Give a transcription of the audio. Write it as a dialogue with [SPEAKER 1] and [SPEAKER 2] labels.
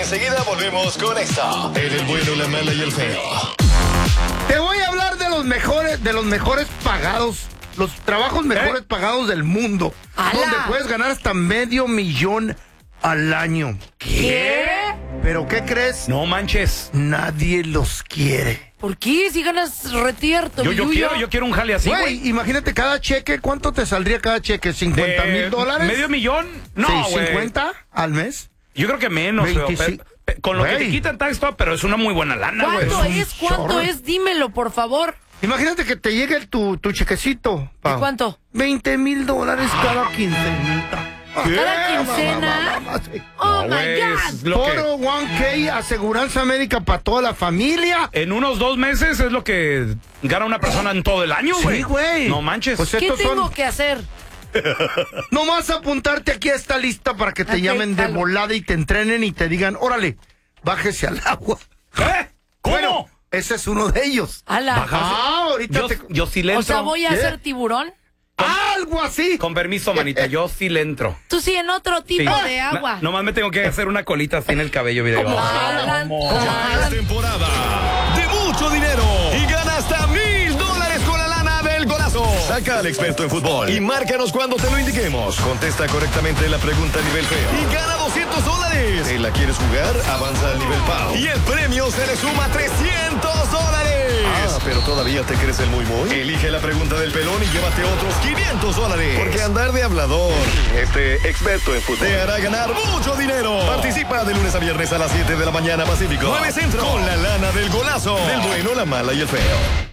[SPEAKER 1] Enseguida volvemos con esta. En el bueno, la mala y el feo.
[SPEAKER 2] Te voy a hablar de los mejores pagados, los trabajos mejores pagados del mundo.
[SPEAKER 3] ¡Hala!
[SPEAKER 2] Donde puedes ganar hasta $500,000 al año.
[SPEAKER 3] ¿Qué?
[SPEAKER 2] ¿Pero qué crees?
[SPEAKER 4] No manches.
[SPEAKER 2] Nadie los quiere.
[SPEAKER 3] ¿Por qué? Si ganas retierto.
[SPEAKER 4] Yo quiero un jale así, güey.
[SPEAKER 2] Güey, imagínate cada cheque, ¿cuánto te saldría cada cheque? ¿$50,000?
[SPEAKER 4] $500,000? No,
[SPEAKER 2] sí,
[SPEAKER 4] güey.
[SPEAKER 2] ¿50 al mes?
[SPEAKER 4] Yo creo que menos, feo.
[SPEAKER 2] 25.
[SPEAKER 4] Con lo que te
[SPEAKER 2] Güey.
[SPEAKER 4] quitan tax, todo, pero es una muy buena lana, güey.
[SPEAKER 3] ¿Cuánto es? Dímelo, por favor.
[SPEAKER 2] Imagínate que te llegue tu chequecito.
[SPEAKER 3] ¿De cuánto?
[SPEAKER 2] $20,000 cada quincena.
[SPEAKER 3] ¿Cada quincena? Oh,
[SPEAKER 4] No,
[SPEAKER 3] my
[SPEAKER 4] güey,
[SPEAKER 3] God.
[SPEAKER 4] es lo que-
[SPEAKER 2] 401k, aseguranza médica para toda la familia.
[SPEAKER 4] En unos 2 meses es lo que gana una persona en todo el año, güey.
[SPEAKER 2] Sí, güey.
[SPEAKER 4] No manches.
[SPEAKER 2] Pues
[SPEAKER 3] ¿Qué
[SPEAKER 2] estos
[SPEAKER 3] tengo
[SPEAKER 2] son...
[SPEAKER 3] que hacer?
[SPEAKER 2] Nomás apuntarte aquí a esta lista para que te
[SPEAKER 3] Ok,
[SPEAKER 2] llamen de
[SPEAKER 3] jalo.
[SPEAKER 2] volada y te entrenen y te digan, órale, bájese al agua.
[SPEAKER 4] ¿Eh? ¿Cómo?
[SPEAKER 2] Bueno, ese es uno de ellos.
[SPEAKER 3] Ala.
[SPEAKER 2] Ahorita
[SPEAKER 4] Yo sí le
[SPEAKER 3] O
[SPEAKER 4] entro.
[SPEAKER 3] sea, voy a ser tiburón.
[SPEAKER 2] Algo así.
[SPEAKER 4] Con permiso, manita, yo sí le entro.
[SPEAKER 3] Tú sí en otro tipo
[SPEAKER 4] Sí.
[SPEAKER 3] de agua.
[SPEAKER 4] Nomás me tengo que hacer una colita así en el cabello, video.
[SPEAKER 3] Como Alan.
[SPEAKER 1] Ya es temporada de mucho dinero y gana hasta $1,000 con la lana del golazo. Saca al experto en fútbol y márcanos cuando te lo indiquemos. Contesta correctamente la pregunta a nivel feo y gana $200. ¿Te la quieres jugar? Avanza al nivel PAO y el premio se le suma $300. Pero todavía te crees el muy. Elige la pregunta del pelón y llévate otros $500. Porque andar de hablador, experto en fútbol, te hará ganar mucho dinero. Participa de lunes a viernes a las 7 de la mañana Pacífico. 9 Centro. Con la lana del golazo. Del bueno, la mala y el feo.